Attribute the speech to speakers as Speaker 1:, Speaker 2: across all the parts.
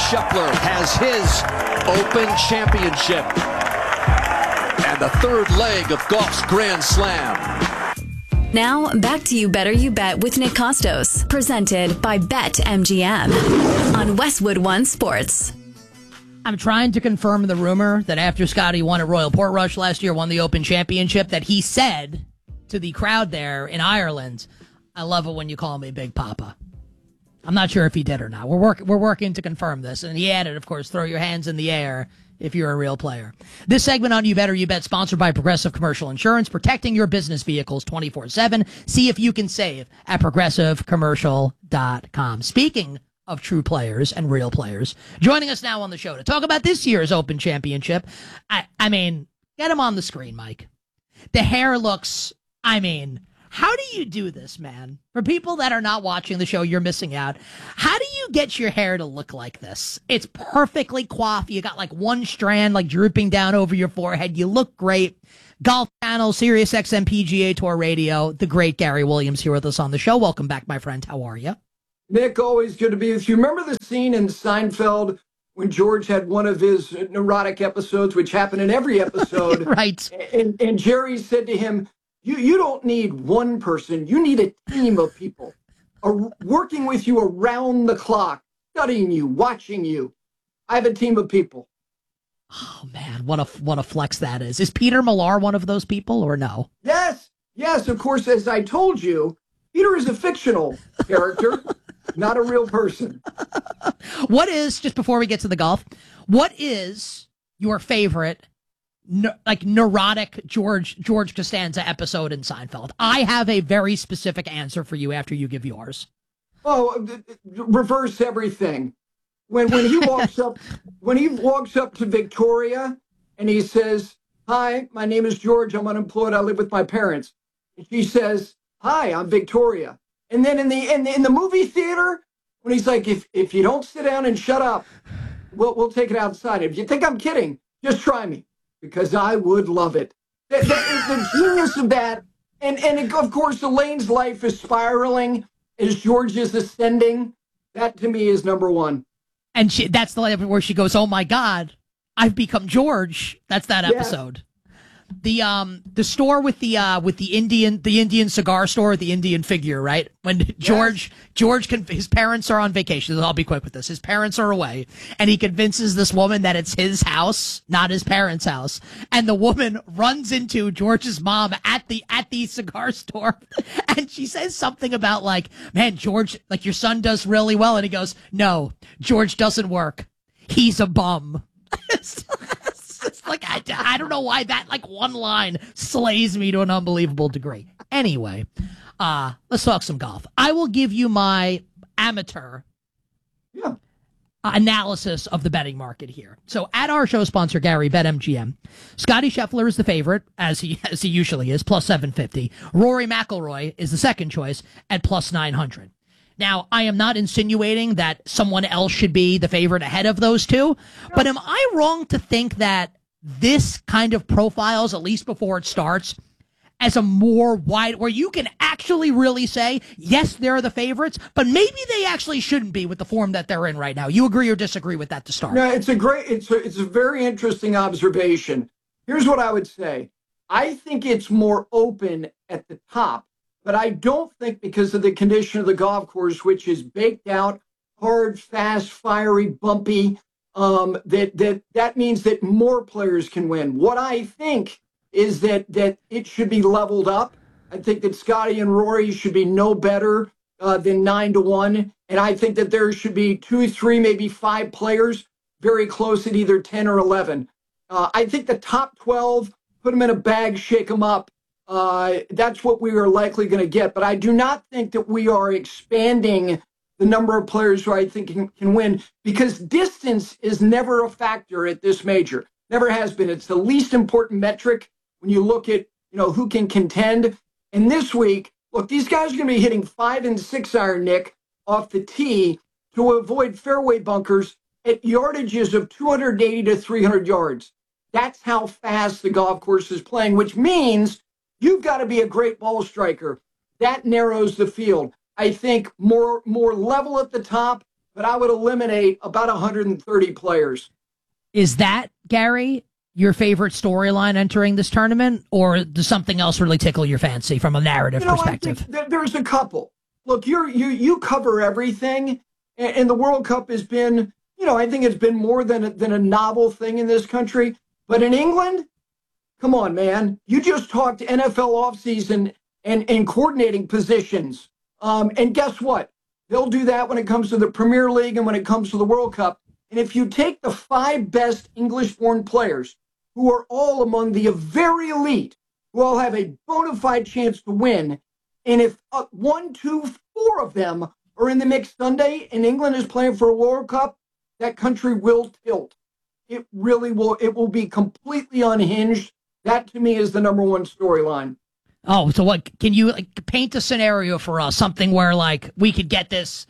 Speaker 1: Scheffler has his Open Championship and the third leg of golf's Grand Slam.
Speaker 2: Now, back to You Better You Bet with Nick Costos, presented by BetMGM on Westwood One Sports.
Speaker 3: I'm trying to confirm the rumor that after Scotty won at Royal Portrush last year, won the Open Championship, that he said to the crowd there in Ireland, "I love it when you call me Big Papa." I'm not sure if he did or not. We're working to confirm this. And he added, of course, throw your hands in the air if you're a real player. This segment on You Better You Bet, sponsored by Progressive Commercial Insurance, protecting your business vehicles 24/7. See if you can save at progressivecommercial.com. Speaking of true players and real players, joining us now on the show to talk about this year's Open Championship. I mean, get him on the screen, Mike. The hair looks, how do you do this, man? For people that are not watching the show, you're missing out. How do you get your hair to look like this? It's perfectly coiffed. You got like one strand like drooping down over your forehead. You look great. Golf Channel, Sirius XM PGA Tour Radio. The great Gary Williams here with us on the show. Welcome back, my friend. How are you?
Speaker 4: Nick, always good to be with you. Remember the scene in Seinfeld when George had one of his neurotic episodes, which happened in every episode?
Speaker 3: Right.
Speaker 4: And Jerry said to him, you don't need one person. You need a team of people working with you around the clock, studying you, watching you. I have a team of people.
Speaker 3: Oh, man, what a flex that is. Is Peter Millar one of those people or no?
Speaker 4: Yes, of course, as I told you, Peter is a fictional character. Not a real person.
Speaker 3: What is, just before we get to the golf, what is your favorite, neurotic George Costanza episode in Seinfeld? I have a very specific answer for you after you give yours.
Speaker 4: Oh, reverse everything. When he walks up, to Victoria and he says, "Hi, my name is George. I'm unemployed. I live with my parents." And she says, "Hi, I'm Victoria." And then in the movie theater, when he's like, if you don't sit down and shut up, we'll take it outside. If you think I'm kidding, just try me, because I would love it. That is the genius of that. And of course, Elaine's life is spiraling as George is ascending. That to me is number one.
Speaker 3: And that's the level where she goes, "Oh my God, I've become George." That's that episode. The store with the Indian cigar store, the Indian figure, right? When George his parents are on vacation. I'll be quick with this. His parents are away, and he convinces this woman that it's his house, not his parents' house. And the woman runs into George's mom at the cigar store, and she says something about like, "Man, George, like your son does really well." And he goes, "No, George doesn't work. He's a bum." It's like, I don't know why that like one line slays me to an unbelievable degree. Anyway, let's talk some golf. I will give you my amateur analysis of the betting market here. So at our show sponsor, Gary, BetMGM, Scotty Scheffler is the favorite, as he usually is, plus 750. Rory McIlroy is the second choice at plus 900. Now, I am not insinuating that someone else should be the favorite ahead of those two, but am I wrong to think that this kind of profiles, at least before it starts, as a more wide, where you can actually really say, yes, they're the favorites, but maybe they actually shouldn't be with the form that they're in right now? You agree or disagree with that to start?
Speaker 4: No, it's a very interesting observation. Here's what I would say. I think it's more open at the top, but I don't think, because of the condition of the golf course, which is baked out, hard, fast, fiery, bumpy, that means that more players can win. What I think is that it should be leveled up. I think that Scotty and Rory should be no better than 9-1. And I think that there should be 2, 3, maybe 5 players very close at either 10 or 11. I think the top 12, put them in a bag, shake them up. That's what we are likely going to get. But I do not think that we are expanding the number of players who I think can win, because distance is never a factor at this major. Never has been. It's the least important metric when you look at, who can contend. And this week, look, these guys are going to be hitting 5 and 6 iron, Nick, off the tee to avoid fairway bunkers at yardages of 280 to 300 yards. That's how fast the golf course is playing, which means you've got to be a great ball striker. That narrows the field. I think more level at the top, but I would eliminate about 130 players.
Speaker 3: Is that, Gary, your favorite storyline entering this tournament, or does something else really tickle your fancy from a narrative perspective?
Speaker 4: I think there's a couple. Look, you cover everything, and the World Cup has been, I think it's been more than a novel thing in this country. But in England, come on, man. You just talked NFL offseason and coordinating positions. And guess what? They'll do that when it comes to the Premier League and when it comes to the World Cup. And if you take the 5 best English-born players, who are all among the very elite, who all have a bona fide chance to win, and if 1, 2, 4 of them are in the mix Sunday and England is playing for a World Cup, that country will tilt. It really will. It will be completely unhinged. That, to me, is the number one storyline.
Speaker 3: Oh, so what? Can you paint a scenario for us? Something where we could get this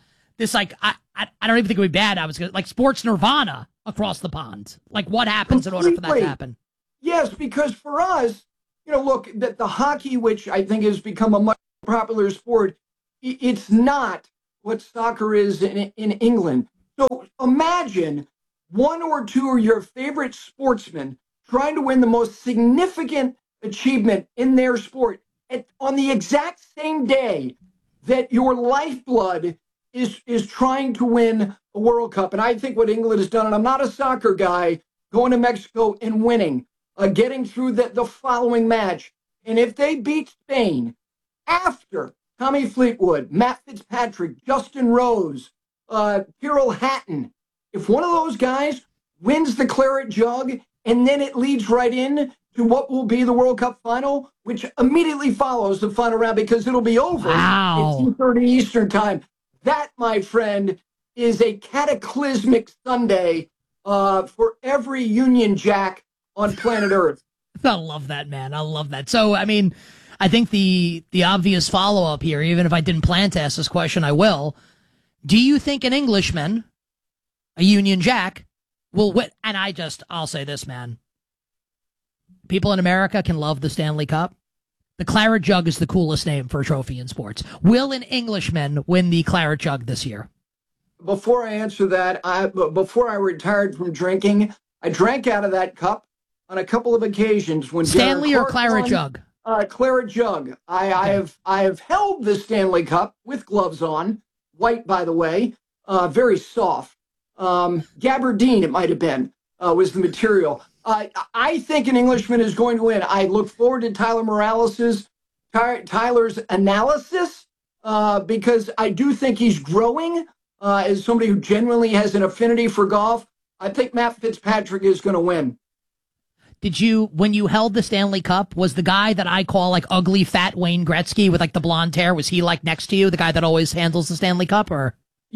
Speaker 3: I don't even think it would be bad. I was gonna, sports nirvana across the pond. What happens in order for that to happen?
Speaker 4: Yes, because for us, look, the hockey, which I think has become a much popular sport, it's not what soccer is in England. So imagine 1 or 2 of your favorite sportsmen trying to win the most significant achievement in their sport on the exact same day that your lifeblood is trying to win a World Cup. And I think what England has done, and I'm not a soccer guy, going to Mexico and winning, getting through the following match. And if they beat Spain after Tommy Fleetwood, Matt Fitzpatrick, Justin Rose, Tyrrell Hatton, if one of those guys wins the Claret Jug, and then it leads right in to what will be the World Cup final, which immediately follows the final round because it'll be over at 2:30 Eastern time. That, my friend, is a cataclysmic Sunday for every Union Jack on planet Earth.
Speaker 3: I love that, man. I love that. So, I mean, I think the obvious follow-up here, even if I didn't plan to ask this question, I will. Do you think an Englishman, a Union Jack, will win? And I'll say this, man. People in America can love the Stanley Cup. The Claret Jug is the coolest name for a trophy in sports. Will an Englishman win the Claret Jug this year?
Speaker 4: Before I answer that, before I retired from drinking, I drank out of that cup on a couple of occasions. When
Speaker 3: Stanley or Claret Jug?
Speaker 4: Claret Jug. I have held the Stanley Cup with gloves on, white by the way, very soft. Gabardine, it might have been, was the material. I think an Englishman is going to win. I look forward to Tyler's analysis because I do think he's growing as somebody who genuinely has an affinity for golf. I think Matt Fitzpatrick is going to win.
Speaker 3: Did you, when you held the Stanley Cup, was the guy that I call ugly fat Wayne Gretzky with the blonde hair, was he next to you, the guy that always handles the Stanley Cup, or?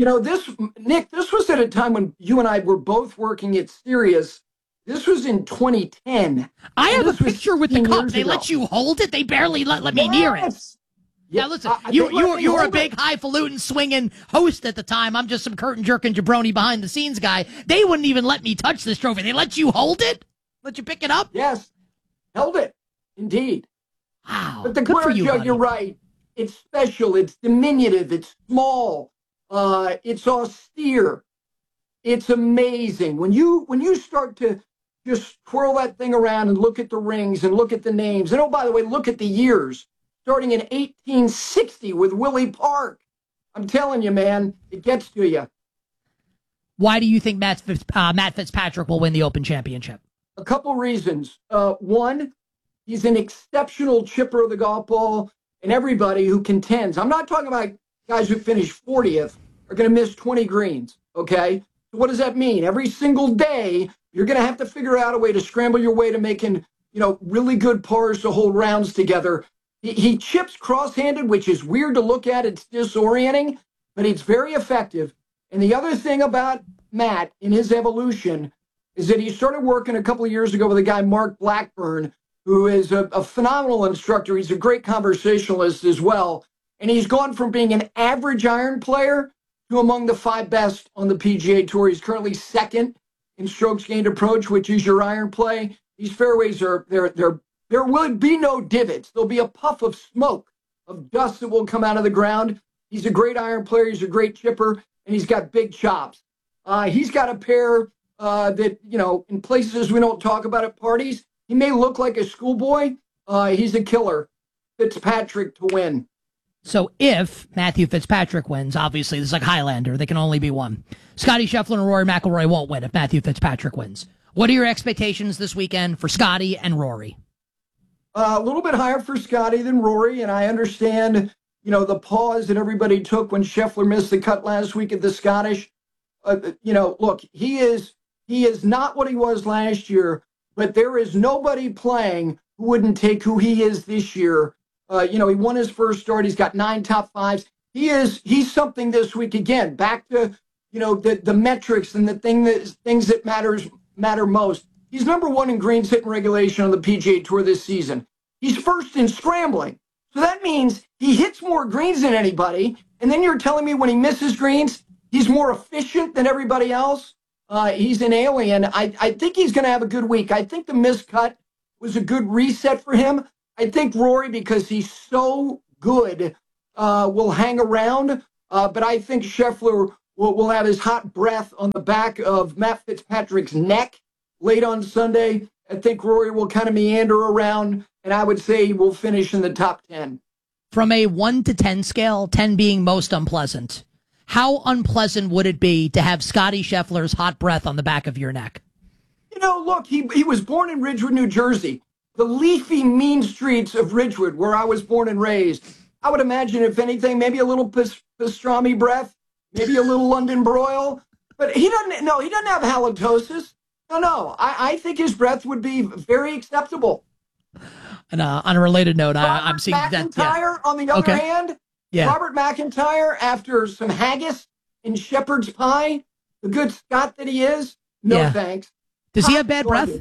Speaker 4: Nick, this was at a time when you and I were both working at Sirius. This was in 2010.
Speaker 3: I have a picture with the cup. They let you hold it? They barely let me near it. Yeah, listen, you were a big highfalutin swinging host at the time. I'm just some curtain jerking jabroni behind the scenes guy. They wouldn't even let me touch this trophy. They let you hold it? Let you pick it up?
Speaker 4: Yes, held it, indeed.
Speaker 3: Wow.
Speaker 4: But the Claret Jug, you're right. It's special. It's diminutive. It's small. It's austere. It's amazing. When you start to just twirl that thing around and look at the rings and look at the names. And, oh, by the way, look at the years. Starting in 1860 with Willie Park. I'm telling you, man, it gets to you.
Speaker 3: Why do you think Matt Fitzpatrick will win the Open Championship?
Speaker 4: A couple reasons. One, he's an exceptional chipper of the golf ball, and everybody who contends. I'm not talking about guys who finish 40th are going to miss 20 greens, okay? So what does that mean? Every single day, you're going to have to figure out a way to scramble your way to making, really good pars to hold rounds together. He chips cross-handed, which is weird to look at. It's disorienting, but it's very effective. And the other thing about Matt in his evolution is that he started working a couple of years ago with a guy, Mark Blackburn, who is a phenomenal instructor. He's a great conversationalist as well. And he's gone from being an average iron player to among the 5 best on the PGA Tour. He's currently second in strokes gained approach, which is your iron play. These fairways there will be no divots. There'll be a puff of smoke, of dust that will come out of the ground. He's a great iron player. He's a great chipper. and he's got big chops. He's got a pair that, in places we don't talk about at parties, he may look like a schoolboy. He's a killer. Fitzpatrick to win.
Speaker 3: So if Matthew Fitzpatrick wins, obviously this is like Highlander. They can only be one. Scotty Scheffler and Rory McIlroy won't win if Matthew Fitzpatrick wins. What are your expectations this weekend for Scotty and Rory?
Speaker 4: A little bit higher for Scotty than Rory, and I understand, the pause that everybody took when Scheffler missed the cut last week at the Scottish. Look, he is not what he was last year, but there is nobody playing who wouldn't take who he is this year. He won his first start. He's got 9 top fives. He's something this week again. Back to the metrics and the things that matter most. He's number 1 in greens hit in regulation on the PGA Tour this season. He's first in scrambling, so that means he hits more greens than anybody. And then you're telling me when he misses greens, he's more efficient than everybody else. He's an alien. I think he's going to have a good week. I think the miscut was a good reset for him. I think Rory, because he's so good, will hang around. But I think Scheffler will have his hot breath on the back of Matt Fitzpatrick's neck late on Sunday. I think Rory will kind of meander around, and I would say he will finish in the top 10.
Speaker 3: From a 1 to 10 scale, 10 being most unpleasant, how unpleasant would it be to have Scotty Scheffler's hot breath on the back of your neck?
Speaker 4: Look, he was born in Ridgewood, New Jersey. The leafy, mean streets of Ridgewood, where I was born and raised. I would imagine, if anything, maybe a little pastrami breath, maybe a little London broil. But he doesn't have halitosis. No. I think his breath would be very acceptable.
Speaker 3: And on a related note, I'm seeing
Speaker 4: McIntyre,
Speaker 3: that. Yeah.
Speaker 4: on the other hand,
Speaker 3: yeah.
Speaker 4: Robert McIntyre, after some haggis and shepherd's pie, the good Scot that he is, no thanks.
Speaker 3: Does he have bad breath?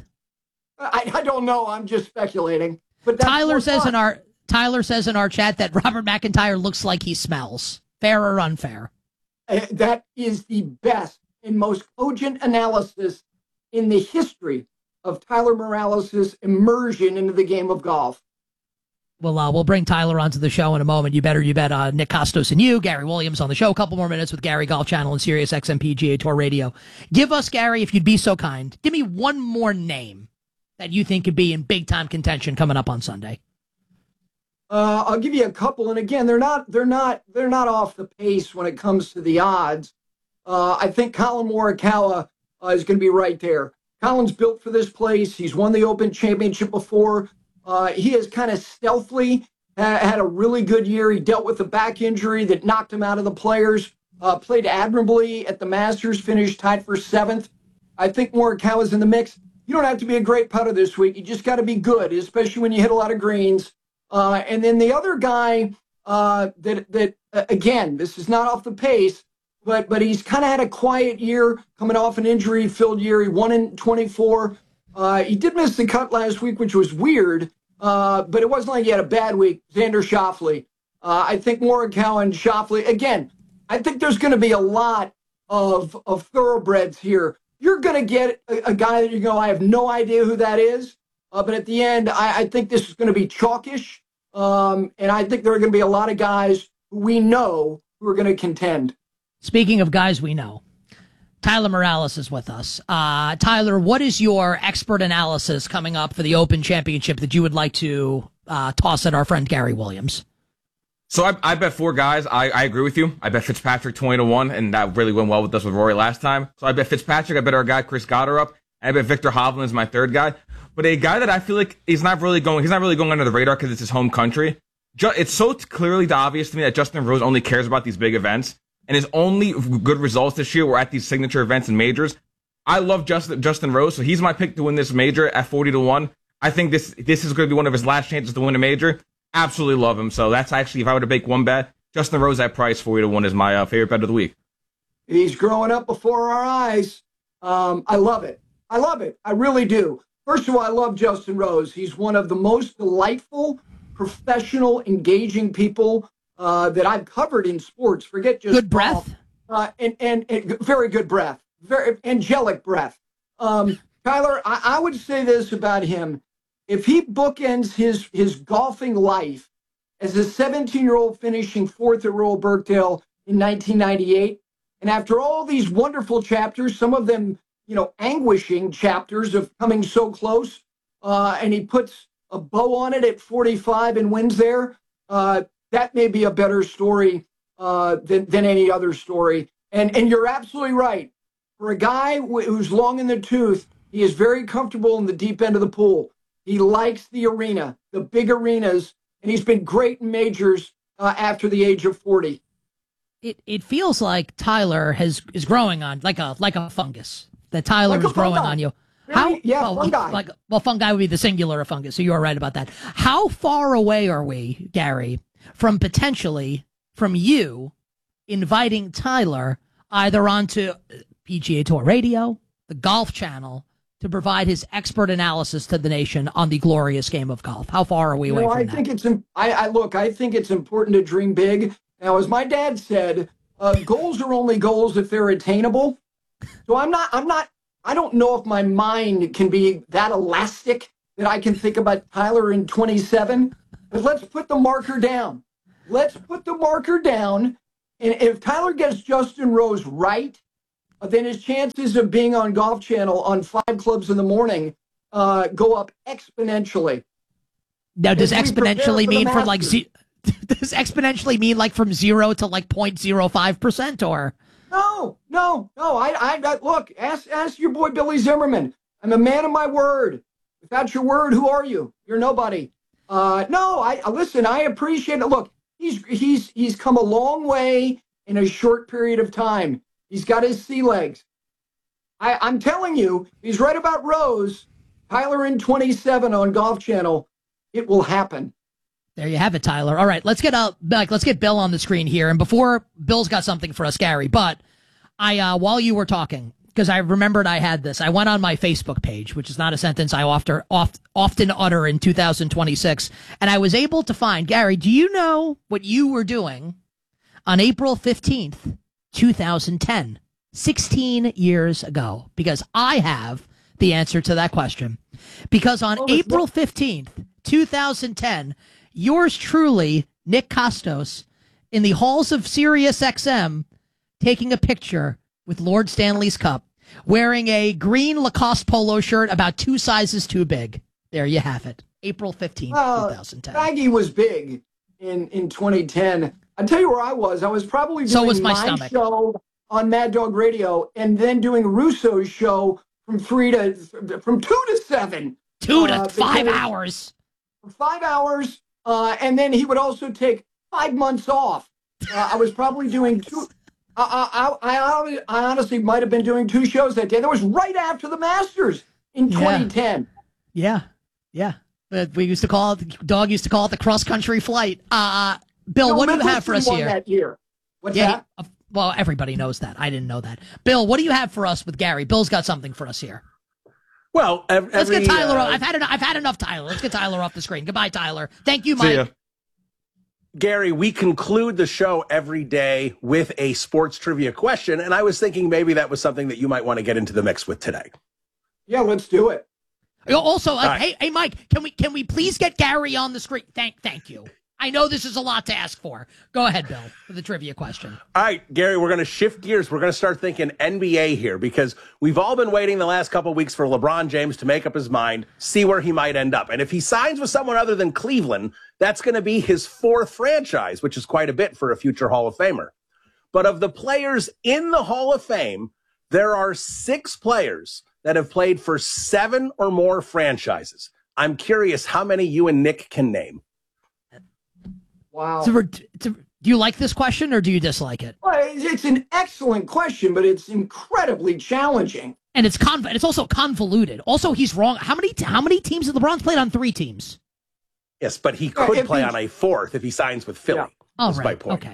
Speaker 4: I don't know. I'm just speculating. But
Speaker 3: Tyler says in our chat that Robert McIntyre looks like he smells. Fair or unfair?
Speaker 4: That is the best and most cogent analysis in the history of Tyler Morales' immersion into the game of golf.
Speaker 3: Well, we'll bring Tyler onto the show in a moment. You bet. Nick Costos and you, Gary Williams on the show. A couple more minutes with Gary Golf Channel and Sirius XM PGA Tour Radio. Give us, Gary, if you'd be so kind, give me one more name that you think could be in big time contention coming up on Sunday.
Speaker 4: I'll give you a couple, and again, they're not off the pace when it comes to the odds. I think Colin Morikawa is going to be right there. Colin's built for this place. He's won the Open Championship before. He has kind of stealthily had a really good year. He dealt with a back injury that knocked him out of the Players. Played admirably at the Masters, finished tied for 7th. I think Morikawa's in the mix. You don't have to be a great putter this week. You just got to be good, especially when you hit a lot of greens. And then the other guy that again, this is not off the pace, but he's kind of had a quiet year, coming off an injury-filled year. He won in 24. He did miss the cut last week, which was weird, but it wasn't like he had a bad week. Xander Schauffele. I think Morikawa and Schauffele, again, I think there's going to be a lot of thoroughbreds here. You're going to get a guy that you go, I have no idea who that is, but at the end, I think this is going to be chalkish, and I think there are going to be a lot of guys who we know who are going to contend.
Speaker 3: Speaking of guys we know, Tyler Morales is with us. Tyler, what is your expert analysis coming up for the Open Championship that you would like to toss at our friend Gary Williams?
Speaker 5: So I bet 4 guys. I agree with you. I bet Fitzpatrick 20-1, and that really went well with us with Rory last time. So I bet Fitzpatrick. I bet our guy Chris Gotterup. And I bet Victor Hovland is my 3rd guy. But a guy that I feel like he's not really going under the radar because it's his home country. It's so clearly obvious to me that Justin Rose only cares about these big events. And his only good results this year were at these signature events and majors. I love Justin Rose, so he's my pick to win this major at 40-1. I think this is going to be one of his last chances to win a major. Absolutely love him. So that's actually, if I were to make one bet, Justin Rose at price 40-1 is my favorite bet of the week.
Speaker 4: He's growing up before our eyes. I love it. I really do. First of all, I love Justin Rose. He's one of the most delightful, professional, engaging people that I've covered in sports. Forget just
Speaker 3: good breath,
Speaker 4: and very good breath, very angelic breath. Tyler, I would say this about him: if he bookends his golfing life as a 17-year-old finishing 4th at Royal Birkdale in 1998, And after all these wonderful chapters, some of them, anguishing chapters of coming so close, and he puts a bow on it at 45 and wins there, that may be a better story than any other story. And you're absolutely right. For a guy who's long in the tooth, he is very comfortable in the deep end of the pool. He likes the arena, the big arenas, and he's been great in majors after the age of 40.
Speaker 3: It feels like Tyler is growing on like a fungus. That Tyler is growing on you.
Speaker 4: Really? Fungi.
Speaker 3: Fungi would be the singular of fungus, so you are right about that. How far away are we, Gary, from potentially from you inviting Tyler either onto PGA Tour Radio, the Golf Channel, to provide his expert analysis to the nation on the glorious game of golf? How far are we away from that?
Speaker 4: I think it's important to dream big. Now, as my dad said, goals are only goals if they're attainable. So I don't know if my mind can be that elastic that I can think about Tyler in 27, but let's put the marker down. And if Tyler gets Justin Rose right, then his chances of being on Golf Channel on 5 Clubs in the Morning go up exponentially.
Speaker 3: Now, does exponentially mean from like does exponentially mean like from 0 to like 0.05% or?
Speaker 4: No. I look, ask your boy Billy Zimmerman. I'm a man of my word. Without your word, who are you? You're nobody. Listen, I appreciate it. Look, he's come a long way in a short period of time. He's got his sea legs. I'm telling you, he's right about Rose. Tyler in 27 on Golf Channel. It will happen.
Speaker 3: There you have it, Tyler. All right, let's get Bill on the screen here. And before Bill's got something for us, Gary, but I while you were talking, because I remembered I had this, I went on my Facebook page, which is not a sentence I often utter in 2026, and I was able to find, Gary, do you know what you were doing on April 15th, 2010, 16 years ago? Because I have the answer to that question. Because on April 15th, 2010, yours truly, Nick Costos, in the halls of Sirius XM, taking a picture with Lord Stanley's Cup, wearing a green Lacoste polo shirt about 2 sizes too big. There you have it. April 15th, 2010.
Speaker 4: Maggie was big in 2010. I'll tell you where I was. I was probably doing my show on Mad Dog Radio and then doing Russo's show from 2 to 7.
Speaker 3: 2 to 5 hours.
Speaker 4: 5 hours. And then he would also take 5 months off. I was probably doing 2. I honestly might have been doing 2 shows that day. That was right after the Masters in 2010.
Speaker 3: Yeah. We used to call it, Dog used to call it the cross-country flight. Bill, what do you have for us here?
Speaker 4: That year. What's that?
Speaker 3: Well, everybody knows that. I didn't know that. Bill, what do you have for us with Gary? Bill's got something for us here.
Speaker 6: Well,
Speaker 3: let's get Tyler. I've had enough, Tyler. Let's get Tyler off the screen. Goodbye, Tyler. Thank you, Mike.
Speaker 5: See ya.
Speaker 6: Gary, we conclude the show every day with a sports trivia question, and I was thinking maybe that was something that you might want to get into the mix with today.
Speaker 4: Yeah, let's do it.
Speaker 3: Also, hey, Mike, can we please get Gary on the screen? Thank you. I know this is a lot to ask for. Go ahead, Bill, for the trivia question.
Speaker 6: All right, Gary, we're going to shift gears. We're going to start thinking NBA here because we've all been waiting the last couple of weeks for LeBron James to make up his mind, see where he might end up. And if he signs with someone other than Cleveland, that's going to be his 4th franchise, which is quite a bit for a future Hall of Famer. But of the players in the Hall of Fame, there are 6 players that have played for 7 or more franchises. I'm curious how many you and Nick can name.
Speaker 4: Wow.
Speaker 3: Do you like this question or do you dislike it?
Speaker 4: Well, it's an excellent question, but it's incredibly challenging.
Speaker 3: And it's also convoluted. Also, he's wrong. How many teams have LeBron's played on? 3 teams?
Speaker 6: Yes, but he could play on a 4th if he signs with Philly.
Speaker 3: Yeah. Oh,
Speaker 6: that's
Speaker 3: right.
Speaker 6: my point.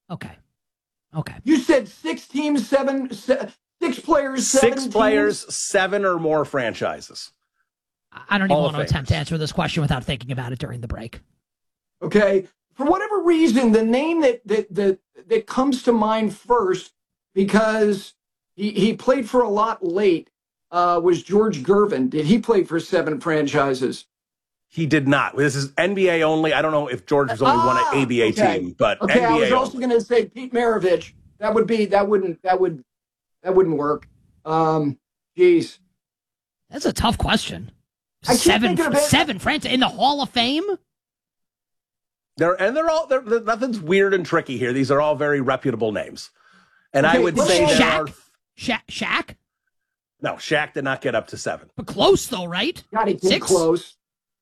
Speaker 3: Okay.
Speaker 4: You said 6 teams, 6 players,
Speaker 6: 6 players, 7 or more franchises.
Speaker 3: I don't even want to attempt to answer this question without thinking about it during the break.
Speaker 4: Okay. For whatever reason, the name that comes to mind first, because he played for a lot late, was George Gervin. Did he play for 7 franchises?
Speaker 6: He did not. This is NBA only. I don't know if George was only one ABA team, but NBA
Speaker 4: I was also going to say Pete Maravich. That wouldn't work. Geez.
Speaker 3: That's a tough question.
Speaker 4: I keep
Speaker 3: Seven
Speaker 4: thinking of
Speaker 3: franchises in the Hall of Fame?
Speaker 6: They're nothing's weird and tricky here. These are all very reputable names. And I would say there are...
Speaker 3: Shaq?
Speaker 6: No, Shaq did not get up to 7.
Speaker 3: But close, though, right?
Speaker 4: God, he came close.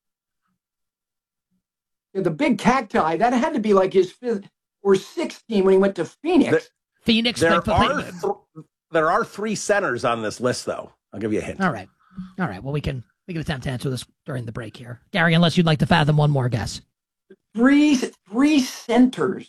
Speaker 4: Yeah, the big cacti, that had to be like his 5th or 6th team when he went to Phoenix.
Speaker 6: There are 3 centers on this list, though. I'll give you a hint.
Speaker 3: All right. Well, we can attempt to answer this during the break here. Gary, unless you'd like to fathom one more guess.
Speaker 4: 3 centers.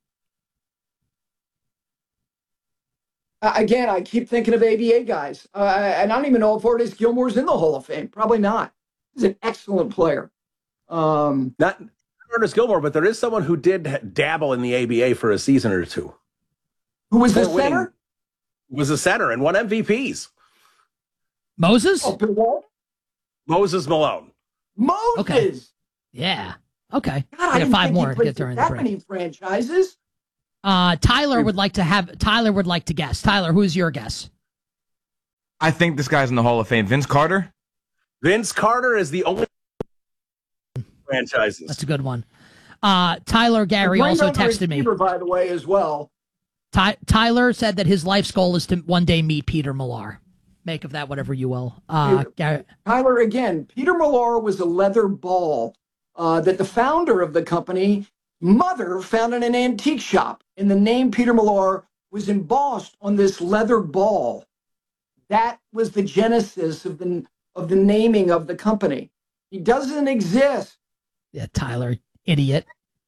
Speaker 4: Again, I keep thinking of ABA guys. And I don't even know if Ortiz Gilmore's in the Hall of Fame. Probably not. He's an excellent player.
Speaker 6: Not Ortiz Gilmore, but there is someone who did dabble in the ABA for a season or two.
Speaker 4: Who was the center?
Speaker 6: Was a center and won MVPs.
Speaker 3: Moses?
Speaker 4: Oh, Bill Walton?
Speaker 6: Moses Malone.
Speaker 4: Moses!
Speaker 3: Okay. Yeah. Okay.
Speaker 4: God, I
Speaker 3: got 5 more to get during the break.
Speaker 4: That many franchises?
Speaker 3: Tyler would like to guess. Tyler, who's your guess?
Speaker 5: I think this guy's in the Hall of Fame. Vince Carter?
Speaker 6: Vince Carter is the only franchises.
Speaker 3: That's a good one. Tyler, Gary also texted me.
Speaker 4: By the way, as well.
Speaker 3: Tyler said that his life's goal is to one day meet Peter Millar. Make of that whatever you will. Gary.
Speaker 4: Tyler, again, Peter Millar was a leather ball that the founder of the company, mother, found in an antique shop. And the name Peter Millar was embossed on this leather ball. That was the genesis of the naming of the company. He doesn't exist.
Speaker 3: Yeah, Tyler, idiot.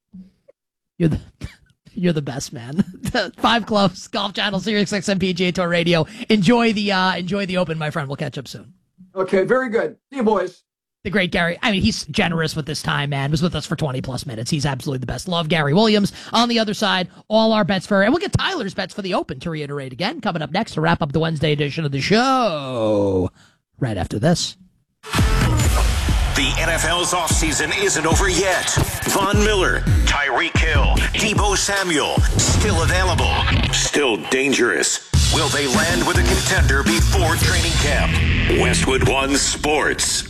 Speaker 3: You're the best, man. 5 Clubs, Golf Channel, Sirius XM PGA Tour Radio. Enjoy the Open, my friend. We'll catch up soon.
Speaker 4: Okay, very good. See you, boys.
Speaker 3: The great Gary. I mean, he's generous with this time, man. Was with us for 20 plus minutes. He's absolutely the best. Love Gary Williams. On the other side, all our bets and we'll get Tyler's bets for the Open to reiterate again. Coming up next to wrap up the Wednesday edition of the show. Right after this.
Speaker 7: The NFL's offseason isn't over yet. Von Miller, Tyreek Hill, Deebo Samuel, still available, still dangerous. Will they land with a contender before training camp? Westwood One Sports.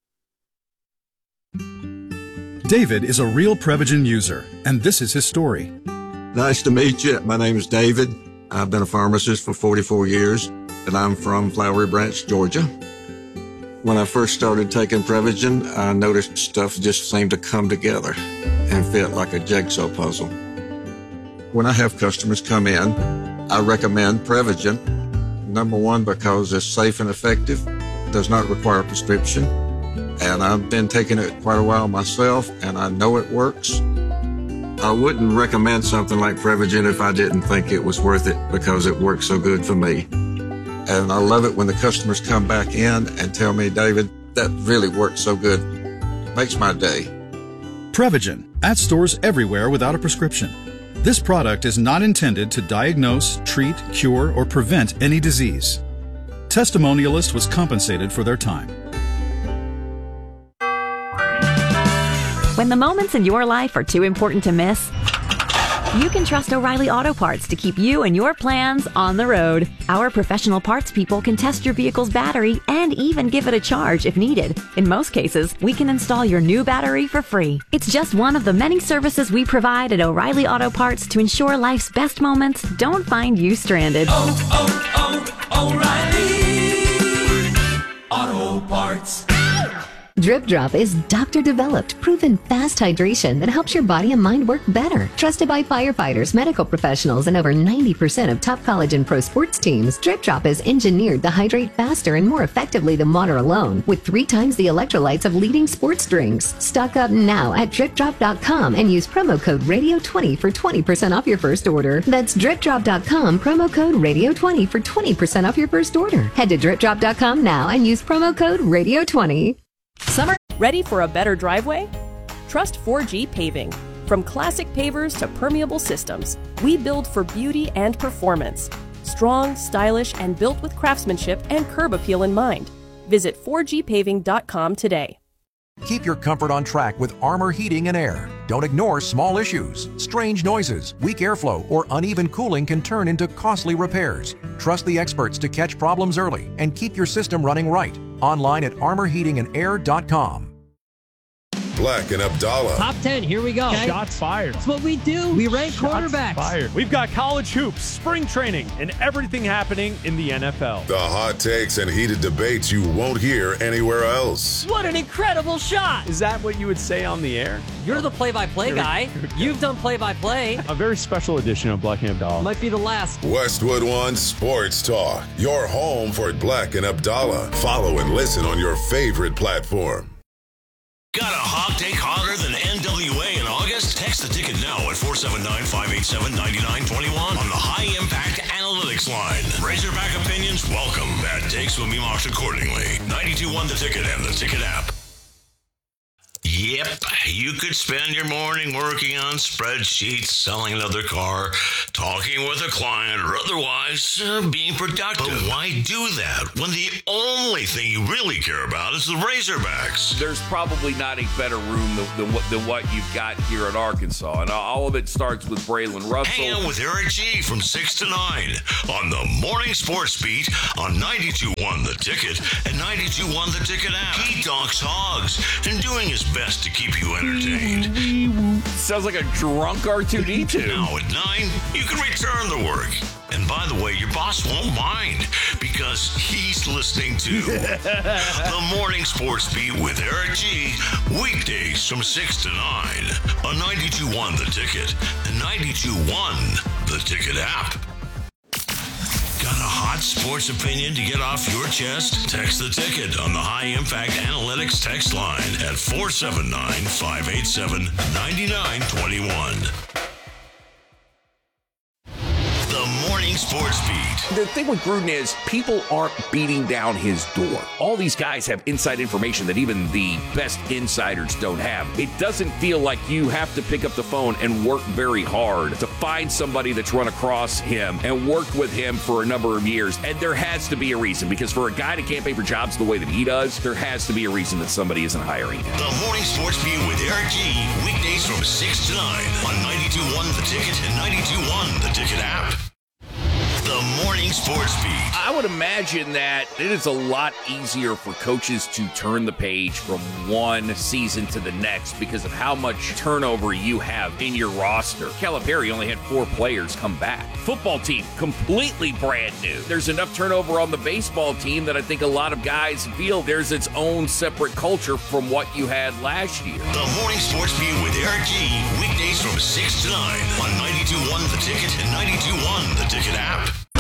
Speaker 8: David is a real Prevagen user, and this is his story.
Speaker 9: Nice to meet you. My name is David. I've been a pharmacist for 44 years, and I'm from Flowery Branch, Georgia. When I first started taking Prevagen, I noticed stuff just seemed to come together and fit like a jigsaw puzzle. When I have customers come in, I recommend Prevagen. Number one, because it's safe and effective, does not require a prescription, and I've been taking it quite a while myself, and I know it works. I wouldn't recommend something like Prevagen if I didn't think it was worth it because it works so good for me. And I love it when the customers come back in and tell me, David, that really worked so good. Makes my day.
Speaker 8: Prevagen, at stores everywhere without a prescription. This product is not intended to diagnose, treat, cure, or prevent any disease. Testimonialist was compensated for their time.
Speaker 10: When the moments in your life are too important to miss, you can trust O'Reilly Auto Parts to keep you and your plans on the road. Our professional parts people can test your vehicle's battery and even give it a charge if needed. In most cases, we can install your new battery for free. It's just one of the many services we provide at O'Reilly Auto Parts to ensure life's best moments don't find you stranded.
Speaker 11: O'Reilly Auto Parts.
Speaker 12: Drip Drop is doctor-developed, proven fast hydration that helps your body and mind work better. Trusted by firefighters, medical professionals, and over 90% of top college and pro sports teams, Drip Drop is engineered to hydrate faster and more effectively than water alone, with 3 times the electrolytes of leading sports drinks. Stock up now at DripDrop.com and use promo code Radio20 for 20% off your first order. That's DripDrop.com, promo code Radio20 for 20% off your first order. Head to DripDrop.com now and use promo code Radio20.
Speaker 13: Summer, ready for a better driveway? Trust 4G Paving. From classic pavers to permeable systems, we build for beauty and performance. Strong, stylish, and built with craftsmanship and curb appeal in mind. Visit 4gpaving.com today.
Speaker 11: Keep your comfort on track with Armor Heating and Air. Don't ignore small issues. Strange noises, weak airflow, or uneven cooling can turn into costly repairs. Trust the experts to catch problems early and keep your system running right. Online at armorheatingandair.com.
Speaker 14: Black and Abdallah.
Speaker 15: Top 10, here we go.
Speaker 16: Okay. Shots fired.
Speaker 15: That's what we do. We rank quarterbacks.
Speaker 16: Fired. We've got college hoops, spring training, and everything happening in the NFL.
Speaker 14: The hot takes and heated debates you won't hear anywhere else.
Speaker 15: What an incredible shot.
Speaker 16: Is that what you would say on the air?
Speaker 15: You're the play-by-play guy. You've done play-by-play.
Speaker 16: A very special edition of Black and Abdallah.
Speaker 15: Might be the last.
Speaker 14: Westwood One Sports Talk. Your home for Black and Abdallah. Follow and listen on your favorite platform.
Speaker 7: Got a hot take hotter than NWA in August? Text the ticket now at 479-587-9921 on the High Impact Analytics line. Razorback opinions welcome. Bad takes will be marked accordingly. 92.1 The Ticket and the Ticket app. Yep, you could spend your morning working on spreadsheets, selling another car, talking with a client, or otherwise being productive. But why do that when the only thing you really care about is the Razorbacks?
Speaker 17: There's probably not a better room than what you've got here at Arkansas. And all of it starts with Braylon Russell.
Speaker 7: Hang out with Eric G from 6 to 9 on the Morning Sports Beat on 92.1 The Ticket and 92.1 The Ticket app. He talks hogs and doing his best to keep you entertained.
Speaker 17: Sounds like a drunk R2-D2.
Speaker 7: Now at 9, you can return to work. And by the way, your boss won't mind because he's listening to the Morning Sports Beat with Eric G. Weekdays from 6 to 9 on 92.1 The Ticket and 92.1 The Ticket app. Got a hot sports opinion to get off your chest? Text the ticket on the High Impact Analytics text line at 479-587-9921. The Morning Sports Beat.
Speaker 17: The thing with Gruden is people aren't beating down his door. All these guys have inside information that even the best insiders don't have. It doesn't feel like you have to pick up the phone and work very hard to find somebody that's run across him and worked with him for a number of years. And there has to be a reason, because for a guy that can't pay for jobs the way that he does, there has to be a reason that somebody isn't hiring him.
Speaker 7: The Morning Sports Beat with Eric G. Weekdays from 6 to 9 on 92.1 The Ticket and 92.1 The Ticket app. The Morning Sports Beat.
Speaker 17: I would imagine that it is a lot easier for coaches to turn the page from one season to the next because of how much turnover you have in your roster. Calipari only had 4 players come back. Football team, completely brand new. There's enough turnover on the baseball team that I think a lot of guys feel there's its own separate culture from what you had last year.
Speaker 7: The Morning Sports Beat with Eric G. Weekdays from 6 to 9 on 92.1 The Ticket and 92.1 The Ticket app.